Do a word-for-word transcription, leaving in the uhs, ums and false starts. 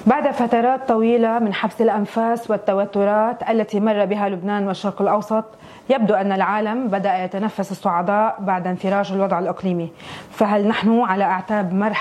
بعد فترات طويلة من حبس الأنفاس والتوترات التي مر بها لبنان والشرق الأوسط، يبدو أن العالم بدأ يتنفس الصعداء بعد انفراج الوضع الإقليمي. فهل نحن على أعتاب مرحلة